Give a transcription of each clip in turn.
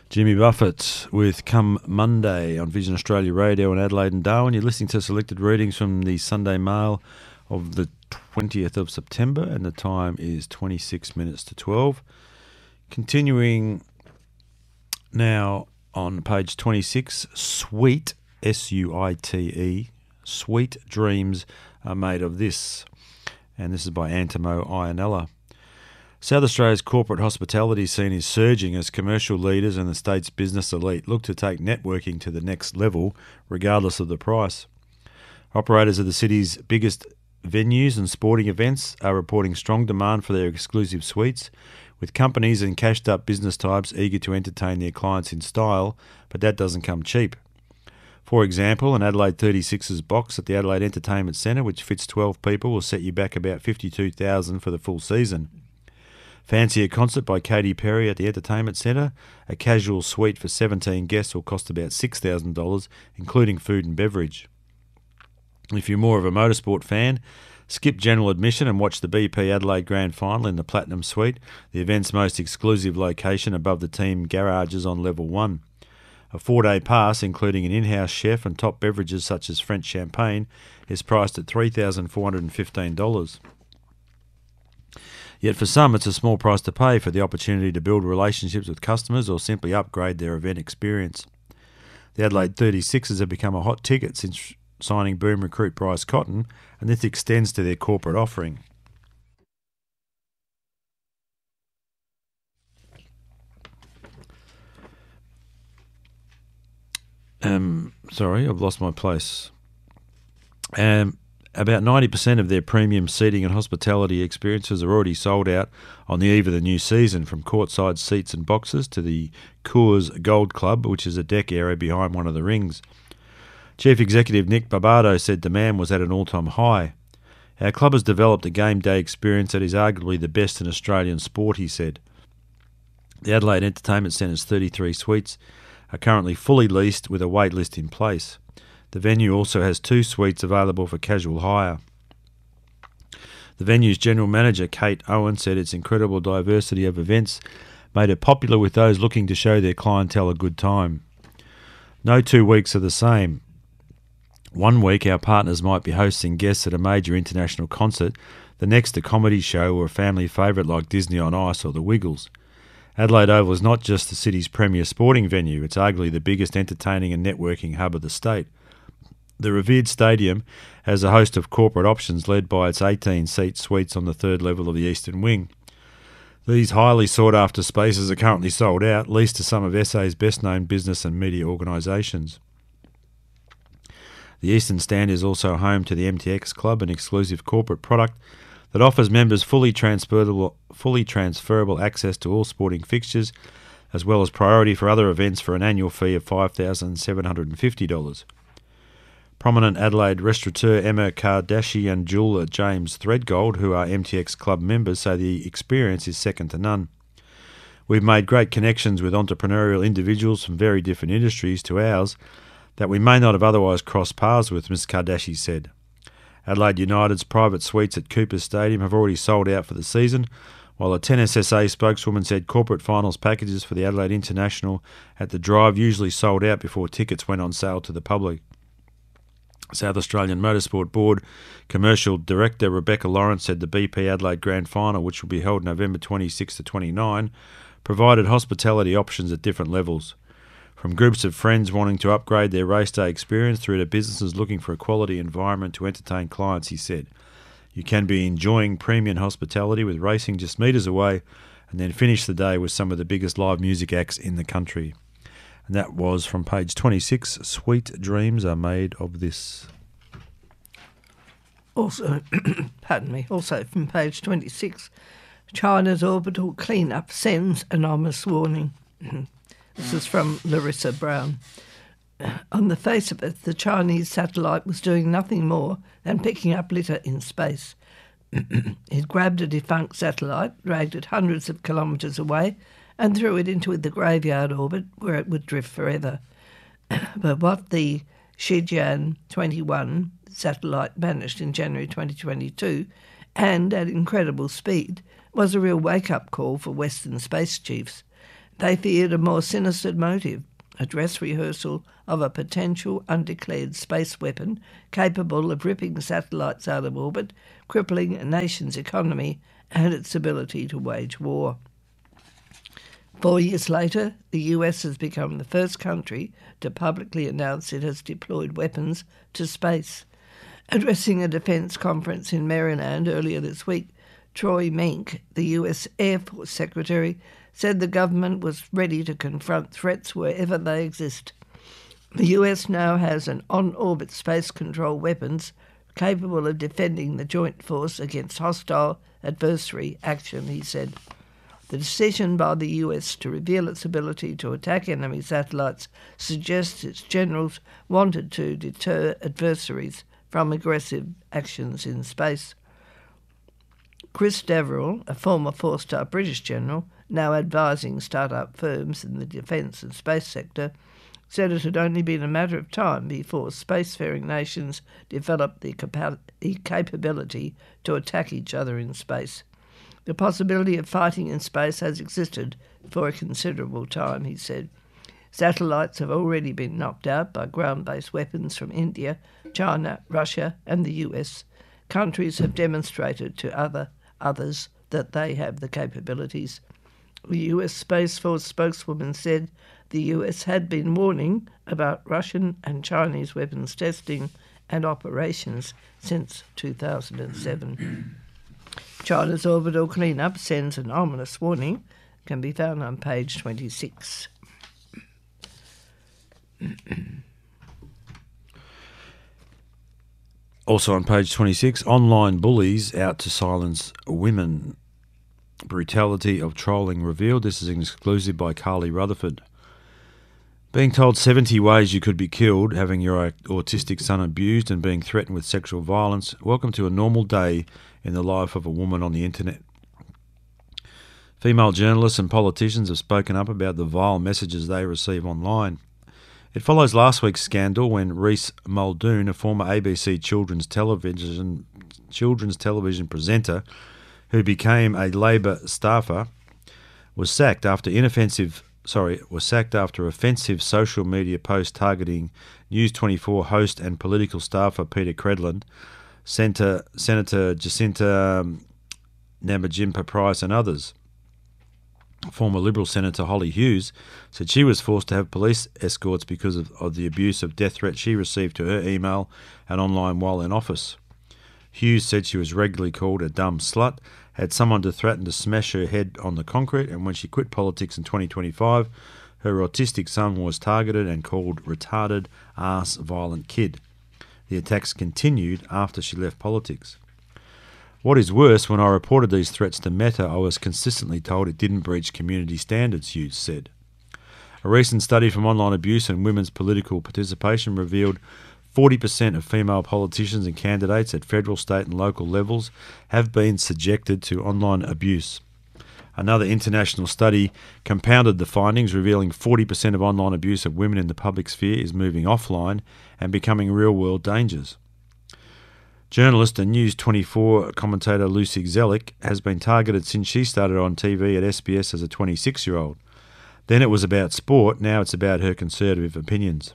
Jimmy Buffett with Come Monday on Vision Australia Radio in Adelaide and Darwin. You're listening to selected readings from the Sunday Mail of the 20th of September, and the time is 26 minutes to 12. Continuing now on page 26, Sweet, S-U-I-T-E, Sweet Dreams Are Made of This. And this is by Antimo Ionella. South Australia's corporate hospitality scene is surging as commercial leaders and the state's business elite look to take networking to the next level, regardless of the price. Operators of the city's biggest venues and sporting events are reporting strong demand for their exclusive suites, with companies and cashed-up business types eager to entertain their clients in style, but that doesn't come cheap. For example, an Adelaide 36ers box at the Adelaide Entertainment Centre, which fits 12 people, will set you back about $52,000 for the full season. Fancy a concert by Katy Perry at the Entertainment Centre? A casual suite for 17 guests will cost about $6,000, including food and beverage. If you're more of a motorsport fan, skip general admission and watch the BP Adelaide Grand Final in the Platinum Suite, the event's most exclusive location above the team garages on level 1. A 4-day pass, including an in-house chef and top beverages such as French champagne, is priced at $3,415. Yet for some, it's a small price to pay for the opportunity to build relationships with customers or simply upgrade their event experience. The Adelaide 36ers have become a hot ticket since signing boom recruit Bryce Cotton, and this extends to their corporate offering. Sorry, I've lost my place. About 90% of their premium seating and hospitality experiences are already sold out on the eve of the new season, from courtside seats and boxes to the Coors Gold Club, which is a deck area behind one of the rings. Chief Executive Nick Barbato said demand was at an all-time high. Our club has developed a game day experience that is arguably the best in Australian sport, he said. The Adelaide Entertainment Centre's 33 suites are currently fully leased with a wait list in place. The venue also has 2 suites available for casual hire. The venue's general manager, Kate Owen, said its incredible diversity of events made it popular with those looking to show their clientele a good time. No 2 weeks are the same. One week our partners might be hosting guests at a major international concert, the next a comedy show or a family favourite like Disney on Ice or the Wiggles. Adelaide Oval is not just the city's premier sporting venue, it's arguably the biggest entertaining and networking hub of the state. The revered stadium has a host of corporate options led by its 18-seat suites on the 3rd level of the eastern wing. These highly sought-after spaces are currently sold out, leased to some of SA's best-known business and media organisations. The Eastern Stand is also home to the MTX Club, an exclusive corporate product that offers members fully transferable access to all sporting fixtures, as well as priority for other events for an annual fee of $5,750. Prominent Adelaide restaurateur Emma Kardashian and jeweller James Threadgold, who are MTX Club members, say the experience is second to none. We've made great connections with entrepreneurial individuals from very different industries to ours that we may not have otherwise crossed paths with, Ms Kardashian said. Adelaide United's private suites at Coopers Stadium have already sold out for the season, while a Tennis SA spokeswoman said corporate finals packages for the Adelaide International at the Drive usually sold out before tickets went on sale to the public. South Australian Motorsport Board Commercial Director Rebecca Lawrence said the BP Adelaide Grand Final, which will be held November 26 to 29, provided hospitality options at different levels. From groups of friends wanting to upgrade their race day experience through to businesses looking for a quality environment to entertain clients, he said. You can be enjoying premium hospitality with racing just metres away and then finish the day with some of the biggest live music acts in the country. And that was from page 26, Sweet Dreams Are Made of This. Also, also from page 26, China's orbital cleanup sends anonymous warning. This is from Larissa Brown. On the face of it, the Chinese satellite was doing nothing more than picking up litter in space. It grabbed a defunct satellite, dragged it hundreds of kilometres away, and threw it into the graveyard orbit where it would drift forever. But what the Shijian 21 satellite vanished in January 2022, and at incredible speed, was a real wake-up call for Western space chiefs. They feared a more sinister motive, a dress rehearsal of a potential undeclared space weapon capable of ripping satellites out of orbit, crippling a nation's economy and its ability to wage war. 4 years later, the US has become the first country to publicly announce it has deployed weapons to space. Addressing a defence conference in Maryland earlier this week, Troy Mink, the US Air Force Secretary, said the government was ready to confront threats wherever they exist. The US now has an on-orbit space control weapons capable of defending the joint force against hostile adversary action, he said. The decision by the US to reveal its ability to attack enemy satellites suggests its generals wanted to deter adversaries from aggressive actions in space. Chris Deverill, a former four-star British general, now advising start-up firms in the defence and space sector, said it had only been a matter of time before spacefaring nations developed the capability to attack each other in space. The possibility of fighting in space has existed for a considerable time, he said. Satellites have already been knocked out by ground-based weapons from India, China, Russia and the US. Countries have demonstrated to others that they have the capabilities. The US Space Force spokeswoman said the US had been warning about Russian and Chinese weapons testing and operations since 2007. China's orbital cleanup sends an ominous warning, can be found on page 26. Also on page 26, online bullies out to silence women. Brutality of trolling revealed. This is an exclusive by Carly Rutherford. Being told 70 ways you could be killed, having your autistic son abused and being threatened with sexual violence. Welcome to a normal day in the life of a woman on the internet. Female journalists and politicians have spoken up about the vile messages they receive online. It follows last week's scandal when Reese Muldoon, a former ABC children's television presenter who became a Labor staffer, was sacked after offensive social media posts targeting News 24 host and political staffer Peter Credlin, Senator Jacinta Namatjimpa Price and others. Former Liberal Senator Holly Hughes said she was forced to have police escorts because of the abuse of death threats she received to her email and online while in office. Hughes said she was regularly called a dumb slut, had someone to threaten to smash her head on the concrete, and when she quit politics in 2025, her autistic son was targeted and called retarded, ass, violent kid. The attacks continued after she left politics. What is worse, when I reported these threats to Meta, I was consistently told it didn't breach community standards, Hughes said. A recent study from online abuse and women's political participation revealed 40% of female politicians and candidates at federal, state and local levels have been subjected to online abuse. Another international study compounded the findings, revealing 40% of online abuse of women in the public sphere is moving offline and becoming real-world dangers. Journalist and News 24 commentator Lucy Zellick has been targeted since she started on TV at SBS as a 26-year-old. Then it was about sport, now it's about her conservative opinions.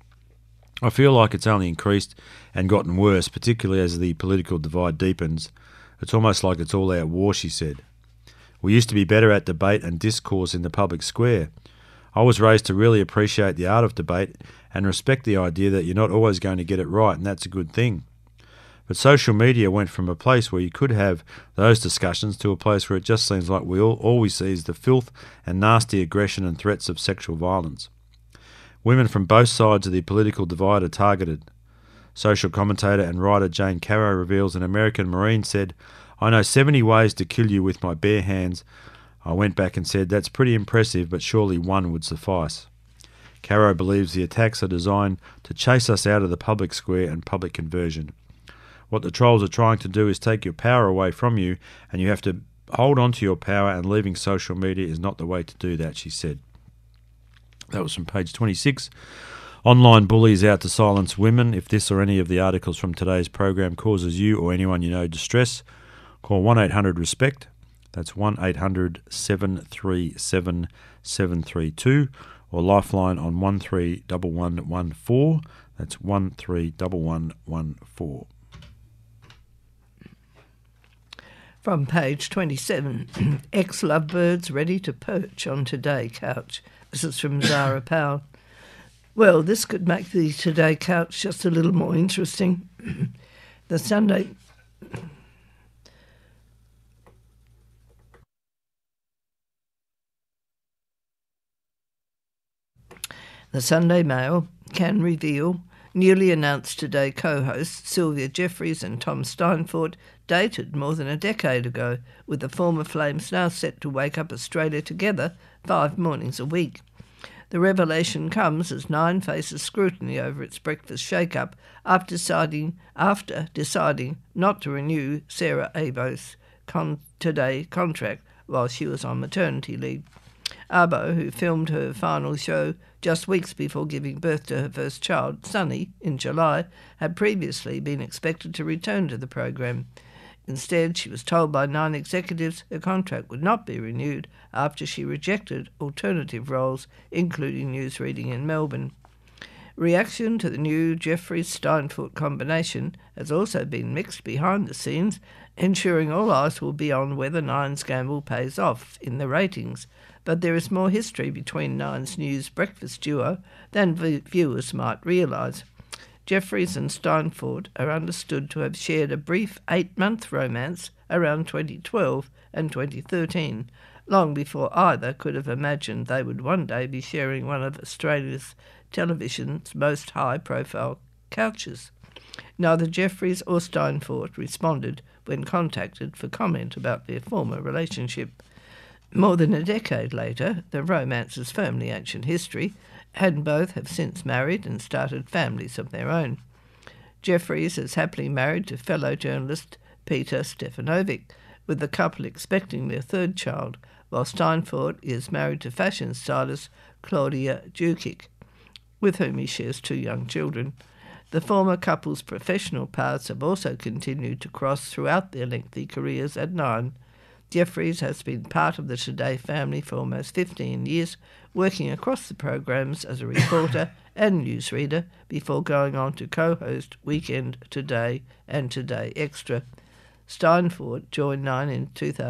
I feel like it's only increased and gotten worse, particularly as the political divide deepens. It's almost like it's all out war, she said. We used to be better at debate and discourse in the public square. I was raised to really appreciate the art of debate and respect the idea that you're not always going to get it right, and that's a good thing. But social media went from a place where you could have those discussions to a place where it just seems like all we see is the filth and nasty aggression and threats of sexual violence. Women from both sides of the political divide are targeted. Social commentator and writer Jane Caro reveals an American Marine said, "I know 70 ways to kill you with my bare hands." I went back and said, "That's pretty impressive, but surely one would suffice." Caro believes the attacks are designed to chase us out of the public square and public conversion. What the trolls are trying to do is take your power away from you, and you have to hold on to your power, and leaving social media is not the way to do that, she said. That was from page 26. Online bullies out to silence women. If this or any of the articles from today's program causes you or anyone you know distress, call 1-800-RESPECT. That's 1800 737 732 or Lifeline on 131114. That's 131114. From page 27, ex-lovebirds ready to perch on Today Couch. This is from Zara Powell. Well, this could make the Today Couch just a little more interesting. The Sunday Mail can reveal newly announced Today co-hosts Sylvia Jeffreys and Tom Steinfort dated more than a decade ago, with the former Flames now set to wake up Australia together 5 mornings a week. The revelation comes as Nine faces scrutiny over its breakfast shake-up after deciding not to renew Sarah Abo's Today contract while she was on maternity leave. Abo, who filmed her final show just weeks before giving birth to her first child, Sunny, in July, had previously been expected to return to the program. Instead, she was told by Nine executives her contract would not be renewed after she rejected alternative roles, including newsreading in Melbourne. Reaction to the new Jeffreys-Steinfort combination has also been mixed behind the scenes, ensuring all eyes will be on whether Nine's gamble pays off in the ratings. But there is more history between Nine's news breakfast duo than viewers might realise. Jeffreys and Steinfort are understood to have shared a brief 8-month romance around 2012 and 2013, long before either could have imagined they would one day be sharing one of Australia's television's most high-profile couches. Neither Jeffreys or Steinfort responded when contacted for comment about their former relationship. More than a decade later, the romance is firmly ancient history, and both have since married and started families of their own. Jeffreys is happily married to fellow journalist Peter Stefanovic, with the couple expecting their third child, while Steinfort is married to fashion stylist Claudia Jukic, with whom he shares 2 young children. The former couple's professional paths have also continued to cross throughout their lengthy careers at Nine. Jeffreys has been part of the Today family for almost 15 years, working across the programs as a reporter and newsreader before going on to co-host Weekend Today and Today Extra. Steinfort joined Nine in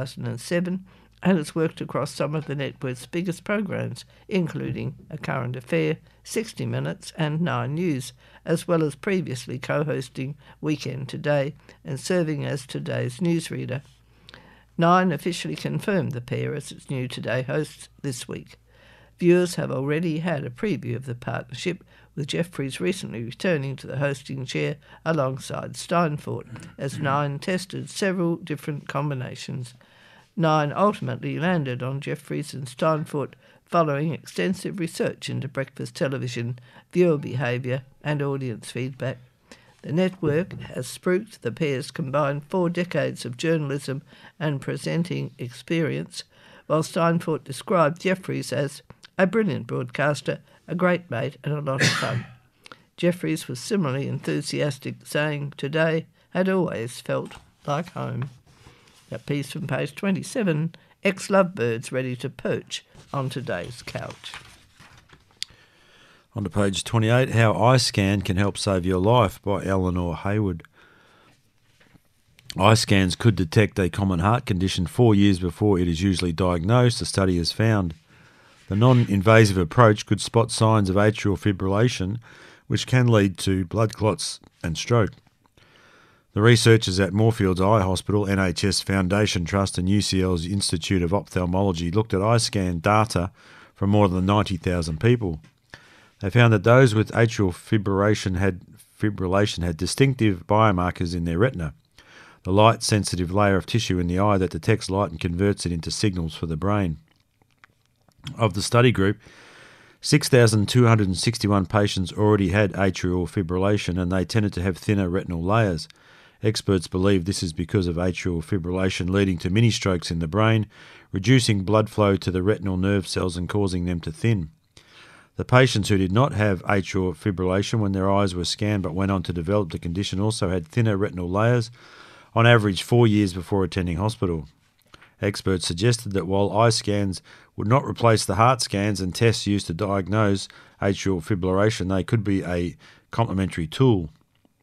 2007 and has worked across some of the network's biggest programs, including A Current Affair, 60 Minutes and 9 News, as well as previously co-hosting Weekend Today and serving as Today's newsreader. Nine officially confirmed the pair as its new Today hosts this week. Viewers have already had a preview of the partnership, with Jeffreys recently returning to the hosting chair alongside Steinfort, as Nine tested several different combinations. Nine ultimately landed on Jeffreys and Steinfort following extensive research into breakfast television, viewer behaviour and audience feedback. The network has spruiked the pair's combined 4 decades of journalism and presenting experience, while Steinfort described Jeffreys as a brilliant broadcaster, a great mate and a lot of fun. Jeffreys was similarly enthusiastic, saying Today had always felt like home. That piece from page 27, ex-lovebirds ready to perch on Today's couch. On to page 28, How iScan Can Help Save Your Life by Eleanor Hayward. iScans could detect a common heart condition 4 years before it is usually diagnosed, the study has found. The non-invasive approach could spot signs of atrial fibrillation, which can lead to blood clots and stroke. The researchers at Moorfields Eye Hospital, NHS Foundation Trust and UCL's Institute of Ophthalmology looked at iScan data from more than 90,000 people. They found that those with atrial fibrillation had distinctive biomarkers in their retina, the light-sensitive layer of tissue in the eye that detects light and converts it into signals for the brain. Of the study group, 6,261 patients already had atrial fibrillation and they tended to have thinner retinal layers. Experts believe this is because of atrial fibrillation leading to mini-strokes in the brain, reducing blood flow to the retinal nerve cells and causing them to thin. The patients who did not have atrial fibrillation when their eyes were scanned but went on to develop the condition also had thinner retinal layers, on average 4 years before attending hospital. Experts suggested that while eye scans would not replace the heart scans and tests used to diagnose atrial fibrillation, they could be a complementary tool.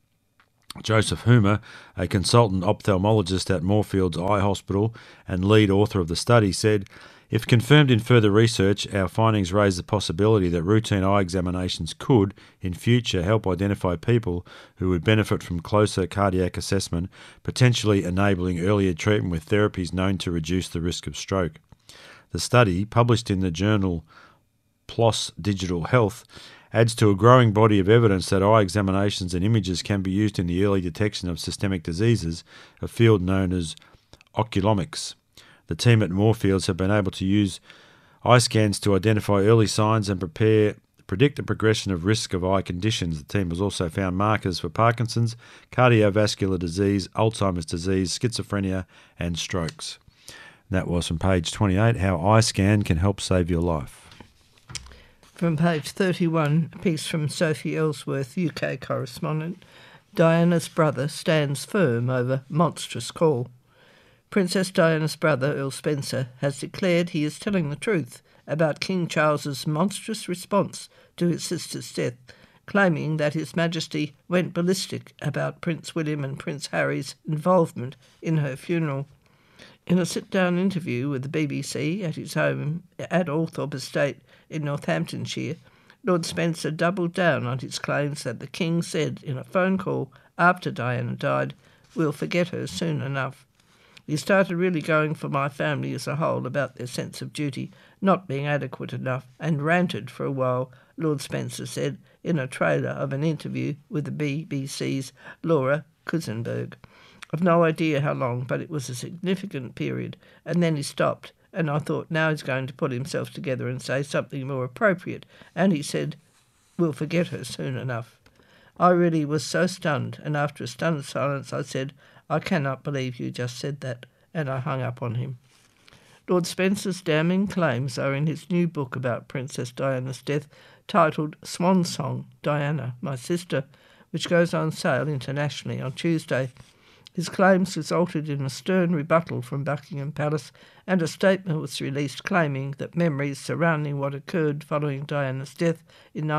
Joseph Hoomer, a consultant ophthalmologist at Moorfields Eye Hospital and lead author of the study, said, "If confirmed in further research, our findings raise the possibility that routine eye examinations could, in future, help identify people who would benefit from closer cardiac assessment, potentially enabling earlier treatment with therapies known to reduce the risk of stroke." The study, published in the journal PLOS Digital Health, adds to a growing body of evidence that eye examinations and images can be used in the early detection of systemic diseases, a field known as oculomics. The team at Moorfields have been able to use eye scans to identify early signs and predict the progression of risk of eye conditions. The team has also found markers for Parkinson's, cardiovascular disease, Alzheimer's disease, schizophrenia, and strokes. That was from page 28, How Eye Scan Can Help Save Your Life. From page 31, a piece from Sophie Ellsworth, UK correspondent. Diana's brother stands firm over monstrous call. Princess Diana's brother, Earl Spencer, has declared he is telling the truth about King Charles's monstrous response to his sister's death, claiming that His Majesty went ballistic about Prince William and Prince Harry's involvement in her funeral. In a sit-down interview with the BBC at his home at Althorpe Estate in Northamptonshire, Lord Spencer doubled down on his claims that the King said in a phone call after Diana died, "We'll forget her soon enough." He started really going for my family as a whole about their sense of duty not being adequate enough and ranted for a while, Lord Spencer said in a trailer of an interview with the BBC's Laura Kusenberg. I've no idea how long, but it was a significant period, and then he stopped, and I thought now he's going to put himself together and say something more appropriate, and he said, "We'll forget her soon enough." I really was so stunned, and after a stunned silence I said, "I cannot believe you just said that," and I hung up on him. Lord Spencer's damning claims are in his new book about Princess Diana's death, titled Swan Song, Diana, My Sister, which goes on sale internationally on Tuesday. His claims resulted in a stern rebuttal from Buckingham Palace, and a statement was released claiming that memories surrounding what occurred following Diana's death in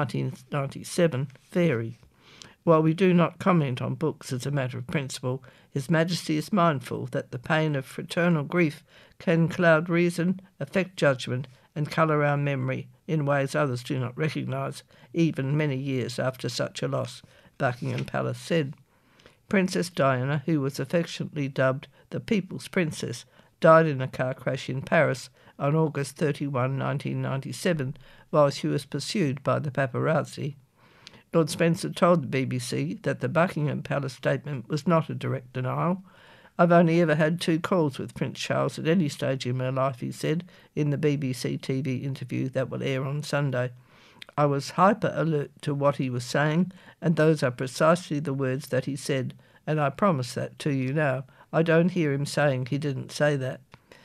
1997 vary. While we do not comment on books as a matter of principle, His Majesty is mindful that the pain of fraternal grief can cloud reason, affect judgment, and colour our memory in ways others do not recognise, even many years after such a loss, Buckingham Palace said. Princess Diana, who was affectionately dubbed the People's Princess, died in a car crash in Paris on August 31, 1997, while she was pursued by the paparazzi. Lord Spencer told the BBC that the Buckingham Palace statement was not a direct denial. "I've only ever had 2 calls with Prince Charles at any stage in my life," he said in the BBC TV interview that will air on Sunday. "I was hyper-alert to what he was saying, and those are precisely the words that he said, and I promise that to you now. I don't hear him saying he didn't say that."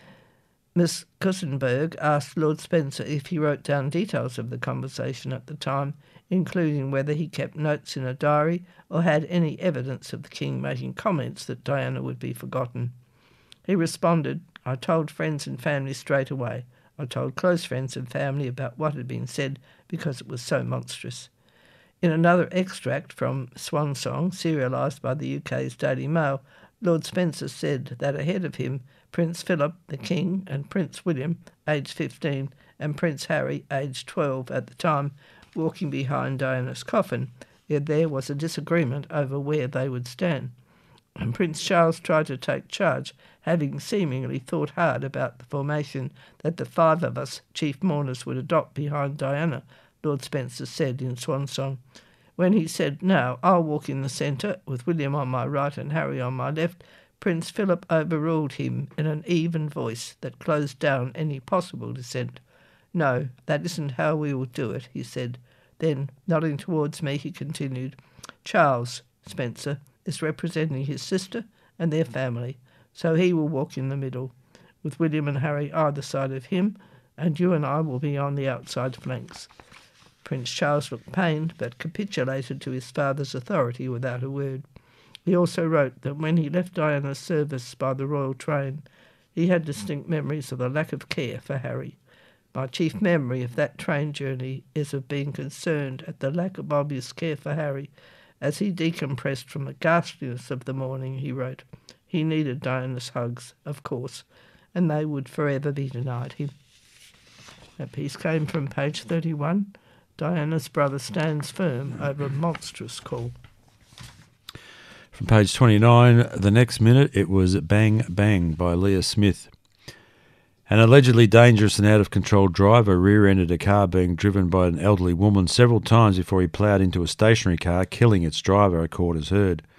Miss Kusenberg asked Lord Spencer if he wrote down details of the conversation at the time, including whether he kept notes in a diary or had any evidence of the King making comments that Diana would be forgotten. He responded, "I told friends and family straight away. I told close friends and family about what had been said because it was so monstrous." In another extract from Swan Song, serialised by the UK's Daily Mail, Lord Spencer said that ahead of him, Prince Philip, the King, and Prince William, aged 15, and Prince Harry, aged 12 at the time, walking behind Diana's coffin, yet there was a disagreement over where they would stand. And Prince Charles tried to take charge, having seemingly thought hard about the formation that the 5 of us chief mourners would adopt behind Diana, Lord Spencer said in Swan Song. When he said, "Now, I'll walk in the centre, with William on my right and Harry on my left," Prince Philip overruled him in an even voice that closed down any possible dissent. "No, that isn't how we will do it," he said. Then, nodding towards me, he continued, "Charles, Spencer, is representing his sister and their family, so he will walk in the middle, with William and Harry either side of him, and you and I will be on the outside flanks." Prince Charles looked pained, but capitulated to his father's authority without a word. He also wrote that when he left Diana's service by the royal train, He had distinct memories of the lack of care for Harry. My chief memory of that train journey is of being concerned at the lack of obvious care for Harry as he decompressed from the ghastliness of the morning, he wrote. He needed Diana's hugs, of course, and they would forever be denied him. That piece came from page 31. Diana's brother stands firm over a monstrous call. From page 29, the next minute, it was Bang Bang by Leah Smith. An allegedly dangerous and out-of-control driver rear-ended a car being driven by an elderly woman several times before he ploughed into a stationary car, killing its driver, a court has heard.